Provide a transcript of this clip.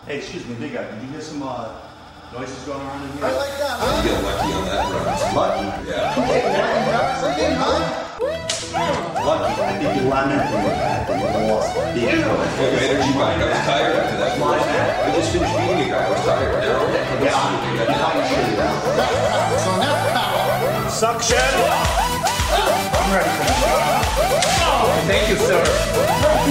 Hey, excuse me, big guy. Did you hear some noises going around in here? I like that. You get lucky on that run. Lucky? Yeah. Lucky. I think you lamented the fact that you lost the Energy back. I was tired after that. I just finished beating a guy. I was tired. Yeah, So now power. Suction! I'm ready for this. Thank you, sir.